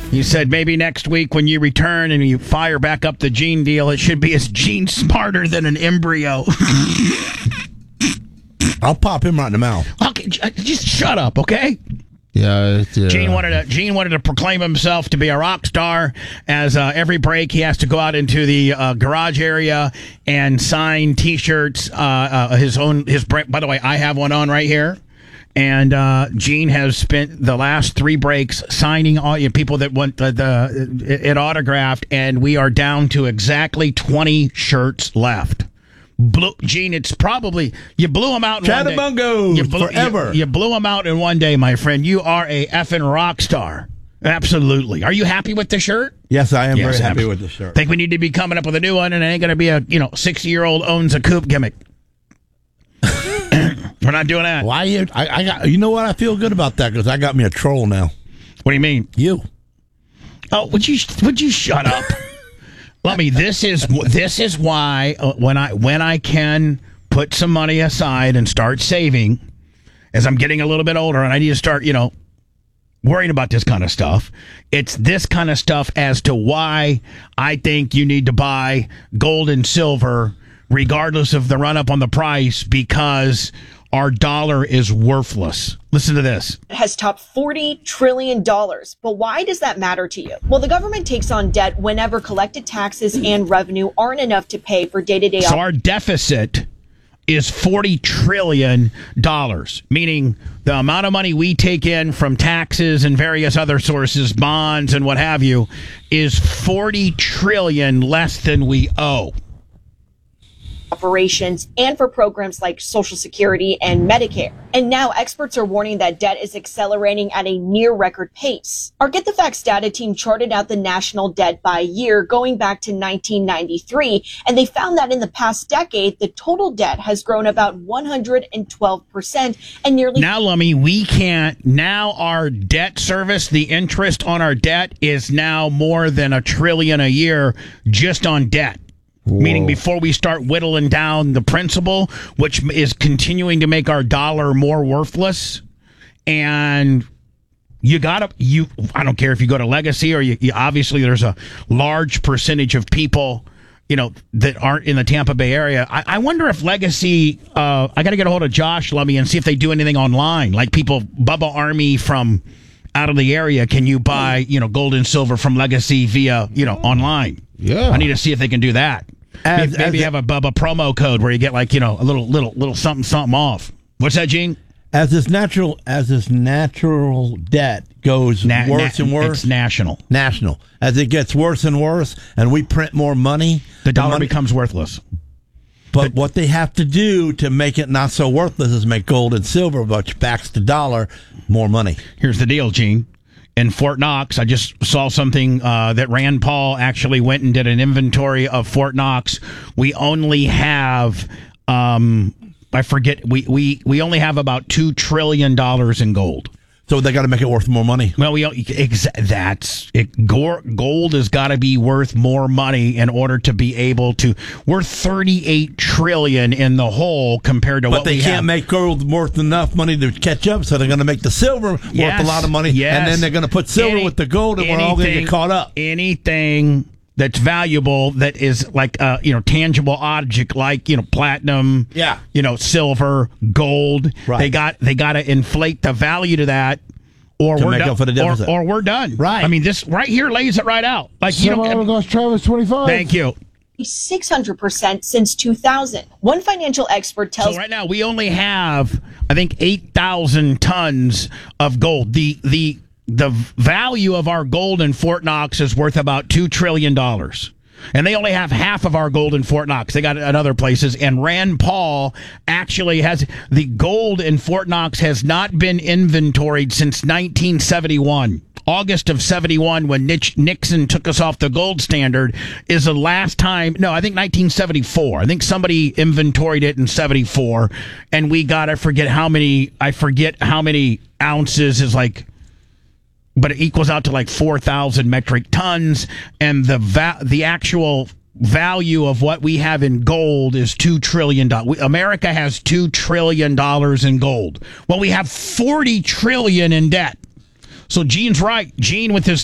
He said maybe next week when you return and you fire back up the Gene deal, it should be as Gene smarter than an embryo. I'll pop him right in the mouth. Okay, just shut up, okay? Yeah, Gene wanted to proclaim himself to be a rock star. As every break, he has to go out into the garage area and sign T-shirts. By the way, I have one on right here. And Gene has spent the last 3 breaks signing all people that want it autographed, and we are down to exactly 20 shirts left. Gene, it's probably you blew them out in one day. Chattabungos forever. You blew them out in one day, my friend. You are a effing rock star. Absolutely. Are you happy with the shirt? Yes, I am very happy with the shirt. I think we need to be coming up with a new one, and it ain't going to be a 60-year-old owns a coupe gimmick. We're not doing that. Why? I got. You know what? I feel good about that because I got me a troll now. What do you mean? You. Oh, would you shut up? Let me. This is why when I can put some money aside and start saving, as I'm getting a little bit older and I need to start, worrying about this kind of stuff. It's this kind of stuff as to why I think you need to buy gold and silver, regardless of the run up on the price, because our dollar is worthless. Listen to this. It has topped $40 trillion. But why does that matter to you? Well, the government takes on debt whenever collected taxes and revenue aren't enough to pay for day-to-day. So our deficit is $40 trillion, meaning the amount of money we take in from taxes and various other sources, bonds and what have you, is $40 trillion less than we owe. Operations and for programs like Social Security and Medicare. And now experts are warning that debt is accelerating at a near record pace. Our Get the Facts data team charted out the national debt by year going back to 1993, and they found that in the past decade, the total debt has grown about 112% and nearly... Now, Lummy, now our debt service, the interest on our debt is now more than $1 trillion a year just on debt. Whoa. Meaning before we start whittling down the principal, which is continuing to make our dollar more worthless. And I don't care if you go to Legacy or you obviously there's a large percentage of people, that aren't in the Tampa Bay area. I wonder if Legacy, I got to get a hold of Josh Lummy and see if they do anything online. Like Bubba Army from out of the area, can you buy, gold and silver from Legacy via, online? Yeah. I need to see if they can do that. Maybe have a Bubba promo code where you get a little something off. What's that, Gene? As this natural debt goes worse and worse. It's national. As it gets worse and worse, and we print more money, the dollar becomes worthless. But what they have to do to make it not so worthless is make gold and silver, which backs the dollar, more money. Here's the deal, Gene. In Fort Knox, I just saw something that Rand Paul actually went and did an inventory of Fort Knox. We only have, I forget, we only have about $2 trillion in gold. So they got to make it worth more money. Well, that's it. Gold has got to be worth more money in order to be able to. We're $38 trillion in the hole compared to what we have. But they can't make gold worth enough money to catch up, so they're going to make the silver worth a lot of money, and then they're going to put silver with the gold, and we're all going to get caught up. Anything that's valuable, that is like tangible object, like platinum, silver, gold. Right. They got to inflate the value to that, or we're done. For the deficit. Or we're done. Right. I mean, this right here lays it right out. Like goes Travis 25. Thank you. 600% since 2000. One financial expert tells... So right now we only have, I think, 8,000 tons of gold. The value of our gold in Fort Knox is worth about $2 trillion. And they only have half of our gold in Fort Knox. They got it at other places. And Rand Paul actually has the gold in Fort Knox has not been inventoried since 1971. August of 71, when Nixon took us off the gold standard, is the last time. No, I think 1974. I think somebody inventoried it in 74, and we got I forget how many ounces is like. But it equals out to like 4,000 metric tons, and the actual value of what we have in gold is $2 trillion. America has $2 trillion in gold. Well, we have $40 trillion in debt. So Gene's right. Gene with his